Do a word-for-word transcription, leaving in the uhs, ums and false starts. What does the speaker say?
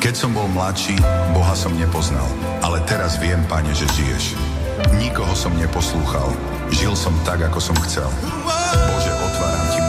Keď som bol mladší, Boha som nepoznal, ale teraz viem, Pane, že žiješ. Nikoho som neposlúchal, žil som tak, ako som chcel. Bože, otváram ti